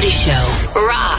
Woody Show. Rock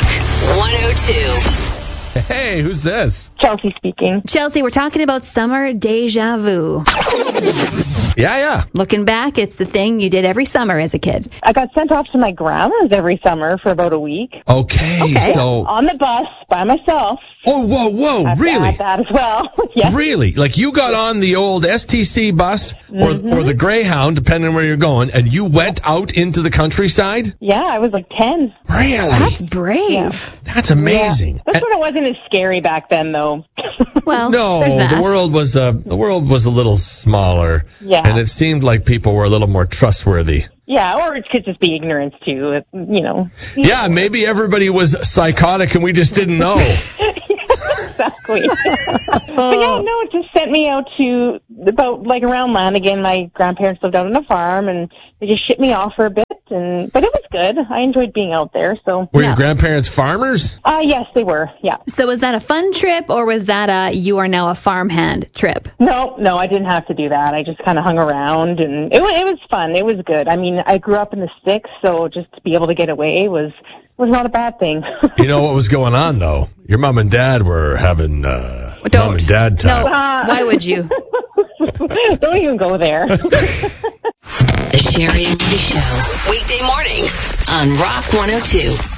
102. Hey, who's this? Chelsea speaking. Chelsea, we're talking about summer deja vu. Yeah. Looking back, it's the thing you did every summer as a kid. I got sent off to my grandma's every summer for about a week. Okay. So. On the bus by myself. Oh, whoa, really? I had that as well. Yes. Really? Like you got on the old STC bus or the Greyhound, depending on where you're going, and you went out into the countryside? Yeah, I was like 10. Really? That's brave. Yeah. That's amazing. Yeah. This sort of wasn't as scary back then, though. Well, No, there's that. the world was a little smaller, Yeah. and it seemed like people were a little more trustworthy. Yeah, or it could just be ignorance, too, you know. Yeah, maybe everybody was psychotic and we just didn't know. Exactly. But yeah, no, it just sent me out to around Lanigan. My grandparents lived out on a farm, and they just shipped me off for a bit. But it was good. I enjoyed being out there. So. Were Yeah. your grandparents farmers? Yes, they were. Yeah. So was that a fun trip, or was that a you are now a farmhand trip? No, I didn't have to do that. I just kind of hung around, and it was fun. It was good. I mean, I grew up in the sticks, so just to be able to get away was not a bad thing. You know what was going on, though? Your mom and dad were having mom and dad time. No, why would you? Don't even go there. The Sherry and Woody Show. Weekday mornings on Rock 102.